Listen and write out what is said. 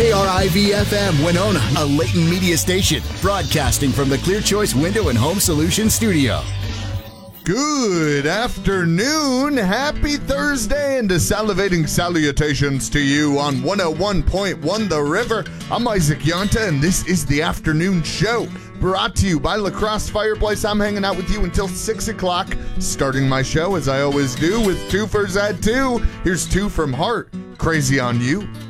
KRIV-FM Winona, a Leighton media station, broadcasting from the Clear Choice Window and Home Solutions studio. Good afternoon, happy Thursday, and salivating salutations to you on 101.1 The River. I'm Isaac Yonta, and this is the afternoon show, brought to you by La Crosse Fireplace. I'm hanging out with you until 6 o'clock, starting my show, as I always do, with Two for Zad 2. Here's two from Heart, Crazy on You.